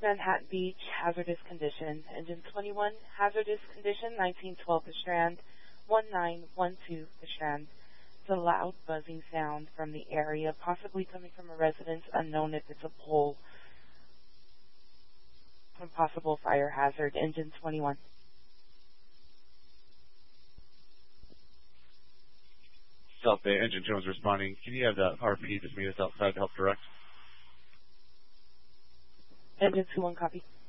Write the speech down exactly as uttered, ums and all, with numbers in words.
Manhattan Beach, hazardous condition. Engine twenty-one, hazardous condition, nineteen twelve the Strand, one nine one two the Strand. It's a loud buzzing sound from the area, possibly coming from a residence, unknown if it's a pole. A possible fire hazard. Engine twenty-one. South Bay, Engine two is responding. Can you have the R P just meet us outside to help direct? Engine two one, copy.